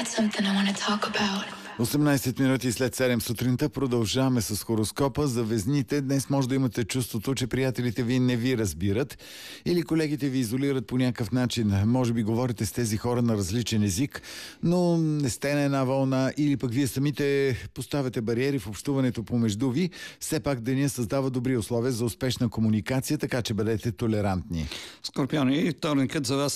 something I want to talk about. 18 минути след 7 сутринта продължаваме с хороскопа за везните. Днес може да имате чувството, че приятелите ви не ви разбират или колегите ви изолират по някакъв начин. Може би говорите с тези хора на различен език, но не сте на една вълна или пък вие самите поставяте бариери в общуването помежду ви. Все пак деня създава добри условия за успешна комуникация, така че бъдете толерантни. Скорпиони, вторникът за вас